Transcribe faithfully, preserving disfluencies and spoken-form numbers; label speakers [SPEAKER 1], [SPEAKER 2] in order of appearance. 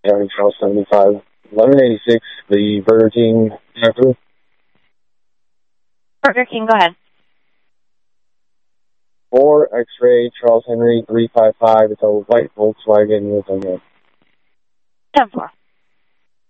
[SPEAKER 1] County Charles seventy-five, eleven eighty-six, the Burger King drive-thru.
[SPEAKER 2] Burger King, go ahead.
[SPEAKER 1] four X-ray Charles Henry three five five. It's a white Volkswagen with a
[SPEAKER 2] ten four.